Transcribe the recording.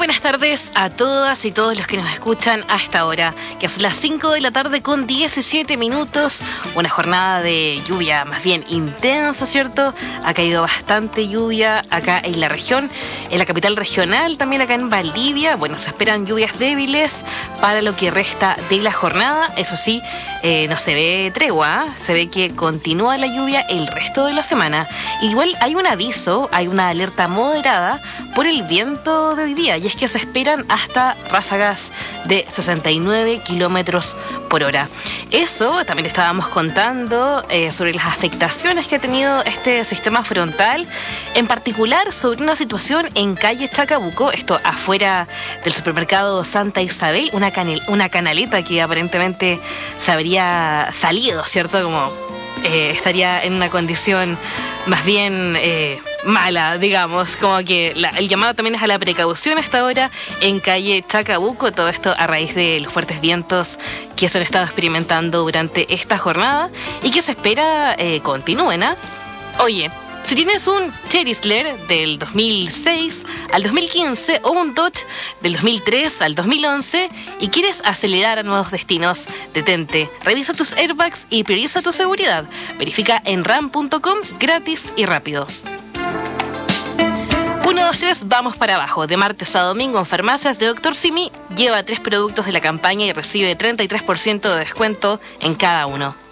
buenas tardes a todas y todos los que nos escuchan a esta hora, que son las 5 de la tarde con 17 minutos. Una jornada de lluvia más bien intensa, ¿cierto? Ha caído bastante lluvia acá en la región, en la capital regional, también acá en Valdivia. Bueno, se esperan lluvias débiles para lo que resta de la jornada. Eso sí, no se ve tregua, se ve que continúa la lluvia el resto de la semana. Igual hay un aviso, hay una alerta moderada por el viento de hoy día, y es que se esperan hasta ráfagas de 69 kilómetros por hora. Eso también estábamos contando sobre las afectaciones que ha tenido este sistema frontal, en particular sobre una situación en calle Chacabuco, esto afuera del supermercado Santa Isabel, una canaleta que aparentemente se habría salido, ¿cierto? Como estaría en una condición más bien mala, digamos, como que el llamado también es a la precaución hasta ahora en calle Chacabuco, todo esto a raíz de los fuertes vientos que se han estado experimentando durante esta jornada y que se espera continúen, ¿eh? Oye, si tienes un Chrysler del 2006 al 2015 o un Dodge del 2003 al 2011 y quieres acelerar a nuevos destinos, detente, revisa tus airbags y prioriza tu seguridad. Verifica en ram.com, gratis y rápido. 1, 2, 3, vamos para abajo. De martes a domingo en farmacias de Dr. Simi, lleva 3 productos de la campaña y recibe 33% de descuento en cada uno.